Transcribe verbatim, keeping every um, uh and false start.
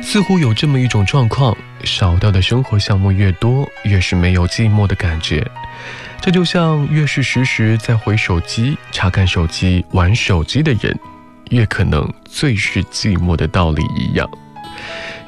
似乎有这么一种状况，少掉的生活项目越多，越是没有寂寞的感觉。这就像越是时时在回手机、查看手机、玩手机的人，越可能最是寂寞的道理一样。